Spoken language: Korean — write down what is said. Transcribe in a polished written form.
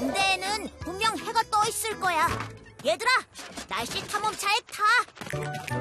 반대에는 분명 해가 떠 있을 거야. 얘들아, 날씨 탐험차에 타!